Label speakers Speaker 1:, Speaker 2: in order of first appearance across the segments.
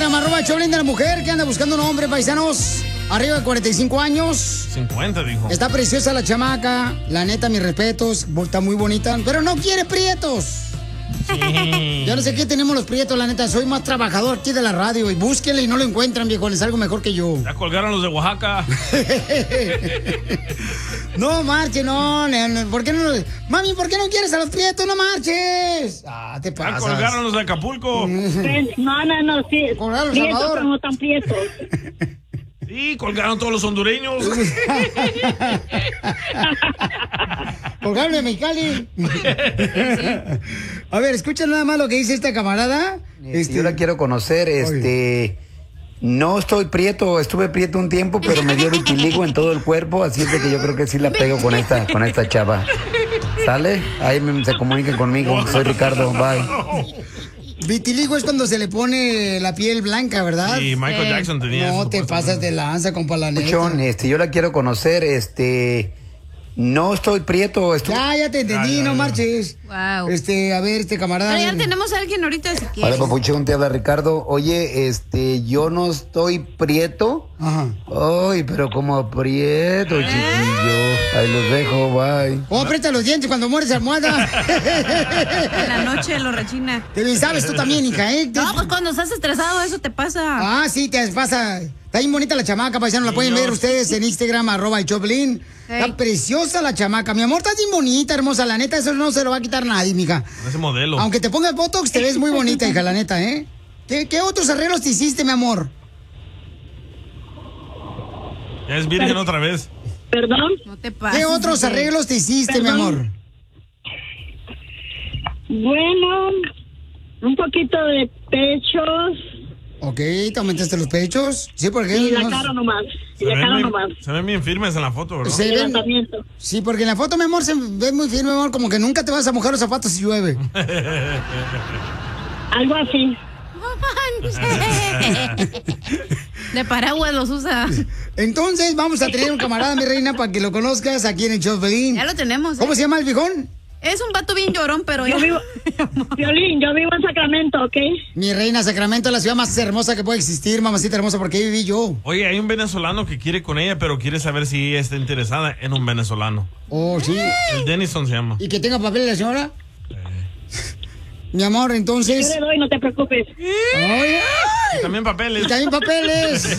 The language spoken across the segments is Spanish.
Speaker 1: Instagram, @Choplin de la mujer que anda buscando un hombre, paisanos. Arriba de 45 años.
Speaker 2: 50, dijo.
Speaker 1: Está preciosa la chamaca. La neta, mis respetos. Está muy bonita. Pero no quiere prietos. Sí. Yo no sé qué tenemos los prietos, la neta. Soy más trabajador aquí de la radio. Y búsquenle y no lo encuentran, viejo. Les algo mejor que yo.
Speaker 2: Ya colgaron los de Oaxaca.
Speaker 1: No marches, no. ¿Por qué no? Mami, ¿por qué no quieres a los prietos? No marches. Ah, te pasas.
Speaker 2: Ya colgaron los de Acapulco.
Speaker 3: No, sí.
Speaker 1: Colgaron los
Speaker 3: Prietos,
Speaker 1: Salvador.
Speaker 3: pero no tan prietos.
Speaker 2: Sí, colgaron todos los hondureños.
Speaker 1: Colgaron de Mexicali. A ver, escucha nada más lo que dice esta camarada.
Speaker 4: Yo la quiero conocer, no estoy prieto, estuve prieto un tiempo, pero me dio vitiligo en todo el cuerpo, así es de que yo creo que sí la pego con esta chava. ¿Sale? Ahí se comuniquen conmigo. Soy Ricardo, bye.
Speaker 1: Vitiligo es cuando se le pone la piel blanca, ¿verdad?
Speaker 2: Sí, Michael Jackson tenía eso.
Speaker 1: No te pasas de lanza, compa, la neta.
Speaker 4: Yo la quiero conocer, no estoy prieto.
Speaker 1: Ya te entendí, no marches.
Speaker 5: Wow.
Speaker 1: A ver, camarada.
Speaker 5: Pero ya tenemos a alguien ahorita si quiere.
Speaker 4: Hola, papuchón, te habla Ricardo. Oye, yo no estoy prieto.
Speaker 1: Ajá.
Speaker 4: Ay, pero como prieto, chiquillo. Ahí los dejo, bye.
Speaker 1: Oh, aprieta los dientes cuando mueres almohada.
Speaker 5: En la noche lo rechina.
Speaker 1: Te sabes tú también, hija, ¿eh?
Speaker 5: No, pues cuando estás estresado eso te pasa.
Speaker 1: Ah, sí, te pasa. Está bien bonita la chamaca, paisano. La pueden ver ustedes en Instagram, @Choplin. Está preciosa la chamaca. Mi amor, estás bien bonita, hermosa. La neta, eso no se lo va a quitar nadie, mija.
Speaker 2: Ese modelo.
Speaker 1: Aunque te pongas botox, te ves muy bonita, hija, la neta, ¿eh? ¿Qué otros arreglos te hiciste, mi amor?
Speaker 2: Ya es virgen otra vez.
Speaker 3: ¿Perdón?
Speaker 5: No te pases.
Speaker 1: ¿Qué otros arreglos te hiciste, mi amor?
Speaker 3: Bueno, un poquito de pechos.
Speaker 1: Ok, ¿te aumentaste los pechos? Sí, porque...
Speaker 3: Y la cara nomás.
Speaker 2: Se ven bien firmes en la foto, ¿verdad?
Speaker 1: Sí, porque en la foto, mi amor, se ve muy firme, mi amor, como que nunca te vas a mojar los zapatos si llueve.
Speaker 3: Algo así.
Speaker 5: De paraguas los usa.
Speaker 1: Entonces, vamos a tener un camarada, mi reina, para que lo conozcas aquí en el Choplin.
Speaker 5: Ya lo tenemos.
Speaker 1: ¿Cómo se llama el viejón?
Speaker 5: Es un vato bien llorón, pero
Speaker 3: yo vivo en Sacramento, ¿ok?
Speaker 1: Mi reina, Sacramento es la ciudad más hermosa que puede existir, mamacita hermosa, porque ahí viví yo.
Speaker 2: Oye, hay un venezolano que quiere con ella, pero quiere saber si ella está interesada en un venezolano.
Speaker 1: Oh, sí.
Speaker 2: El Denison se llama.
Speaker 1: ¿Y que tenga papeles la señora? Mi amor, entonces...
Speaker 3: Yo le doy, no te preocupes.
Speaker 1: Ay,
Speaker 2: y también papeles.
Speaker 1: Y también papeles.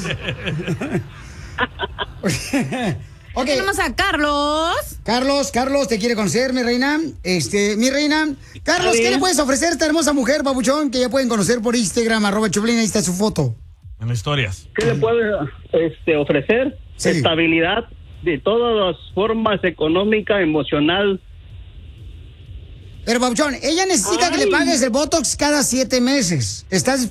Speaker 5: Okay. Tenemos a Carlos.
Speaker 1: Carlos, te quiere conocer, mi reina. Mi reina. Carlos, ¿qué le puedes ofrecer a esta hermosa mujer, babuchón, que ya pueden conocer por Instagram, @Choplin, ahí está su foto?
Speaker 2: En historias.
Speaker 6: ¿Qué le puedes ofrecer? Sí. Estabilidad de todas las formas, económica, emocional.
Speaker 1: Pero, babuchón, ella necesita que le pagues el Botox cada 7 meses. ¿Estás